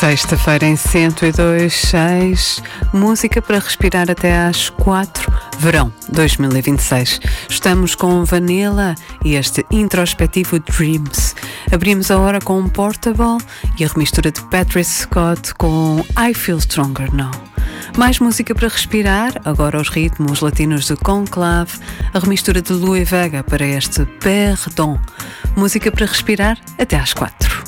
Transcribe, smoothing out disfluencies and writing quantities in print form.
Sexta-feira em 102.6, música para respirar até às 4, verão 2026. Estamos com Vanilla e este introspectivo Dreams. Abrimos a hora com um Portable e a remistura de Patrick Scott com I Feel Stronger Now. Mais música para respirar, agora os ritmos latinos de Conclave, a remistura de Louie Vega para este Perdón. Música para respirar até às 4.